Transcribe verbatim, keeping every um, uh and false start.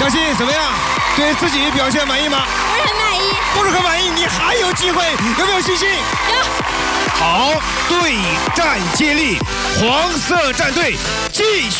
小新怎么样？对自己表现满意吗？ 不是很满意。 不是很满意，你还有机会，有没有信心？ 有。 好，对战接力，黄色战队继续。